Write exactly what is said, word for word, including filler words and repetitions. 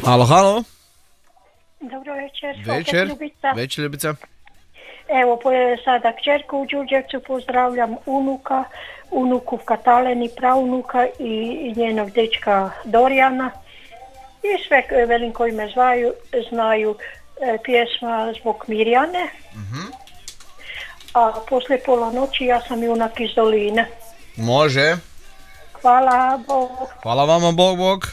Halo, halo. Dobro večer. Večer. Ljubica. Večer, Ljubica. Evo, po- sada kćerku u Đurđevcu pozdravljam, unuka, unuku Kataleni, praunuka i i njenog dečka Dorijana. I sve, e, velim, koji me zvaju, znaju e, pjesma zbog Mirjane. A poslije pola noći ja sam junak iz Doline. Može. Hvala, Bog. Hvala vama, bog, bog.